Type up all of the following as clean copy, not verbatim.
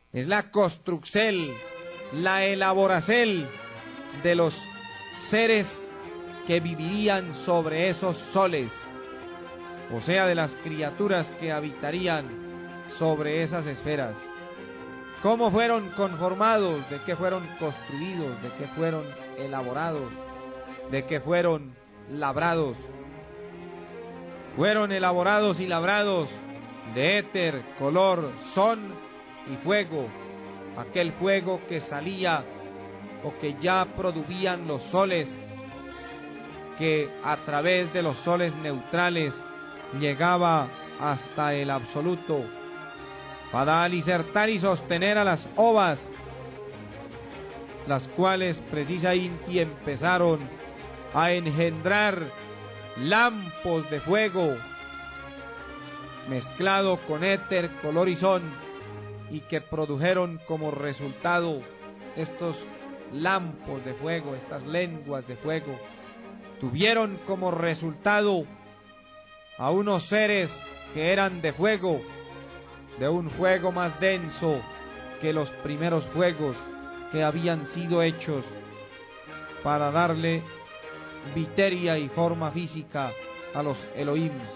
es la construcción, la elaboración de los seres que vivirían sobre esos soles, o sea, de las criaturas que habitarían sobre esas esferas. ¿Cómo fueron conformados? ¿De qué fueron construidos? ¿De qué fueron elaborados? ¿De qué fueron labrados? Fueron elaborados y labrados de éter, color, son y fuego, aquel fuego que salía o que ya produjían los soles, que a través de los soles neutrales llegaba hasta el absoluto, para alicertar y sostener a las ovas, las cuales precisamente empezaron a engendrar lampos de fuego mezclado con éter, color y son, y que produjeron como resultado estos lampos de fuego, estas lenguas de fuego, tuvieron como resultado a unos seres que eran de fuego, de un fuego más denso que los primeros fuegos que habían sido hechos para darle viteria y forma física a los Elohims.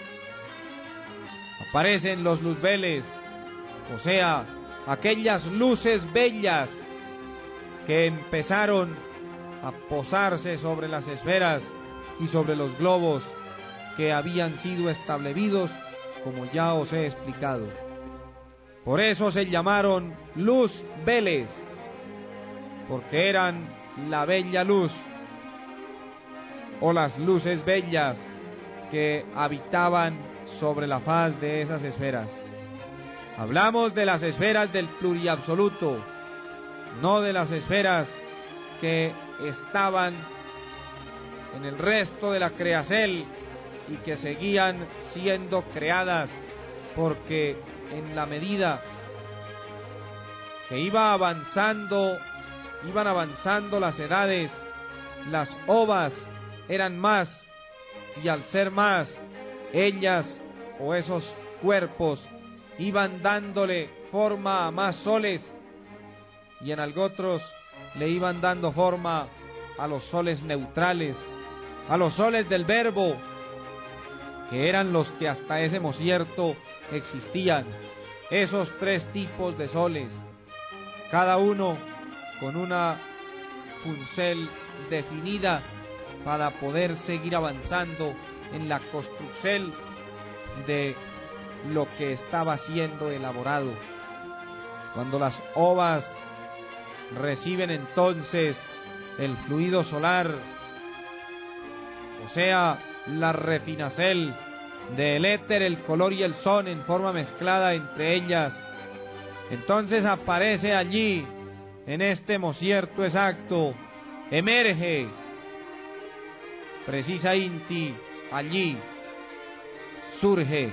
Aparecen los luzbeles, o sea, aquellas luces bellas que empezaron a posarse sobre las esferas y sobre los globos que habían sido establecidos, como ya os he explicado. Por eso se llamaron luzbeles, porque eran la bella luz, o las luces bellas que habitaban sobre la faz de esas esferas. Hablamos de las esferas del pluriabsoluto, no de las esferas que estaban en el resto de la creacel y que seguían siendo creadas, porque en la medida que iban avanzando las edades, las ovas eran más, y al ser más, ellas o esos cuerpos iban dándole forma a más soles, y en otros le iban dando forma a los soles neutrales, a los soles del verbo, que eran los que hasta ese mocierto existían, esos tres tipos de soles, cada uno con una función definida para poder seguir avanzando en la construcción de lo que estaba siendo elaborado. Cuando las ovas reciben entonces el fluido solar, o sea, la refinacel del éter, el color y el son en forma mezclada entre ellas, entonces aparece allí, en este mocierto exacto, emerge precisa inti, allí surge,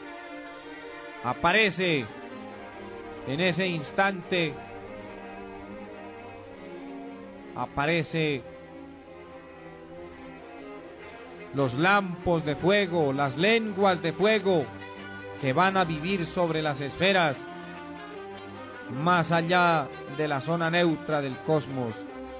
aparece en ese instante, aparece los lampos de fuego, las lenguas de fuego que van a vivir sobre las esferas más allá de la zona neutra del cosmos.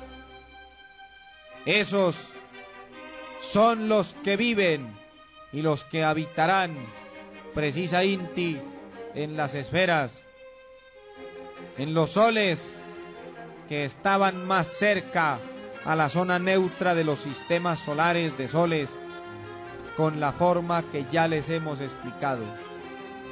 Esos son los que viven y los que habitarán precisa inti en las esferas, en los soles que estaban más cerca a la zona neutra de los sistemas solares de soles, con la forma que ya les hemos explicado.